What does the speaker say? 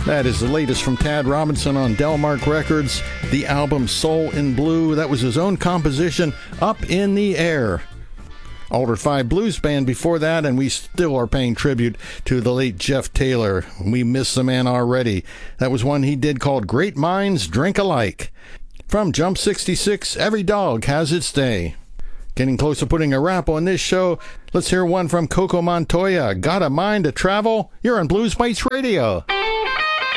That is the latest from Tad Robinson on Delmark Records, the album Soul in Blue. That was his own composition, Up in the Air. Alder 5 Blues Band before that, and we still are paying tribute to the late Jeff Taylor. We miss the man already. That was one he did called Great Minds Drink Alike. From Jump 66, Every Dog Has Its Day. Getting close to putting a wrap on this show, let's hear one from Coco Montoya, Got a Mind to Travel? You're on Blues Bites Radio.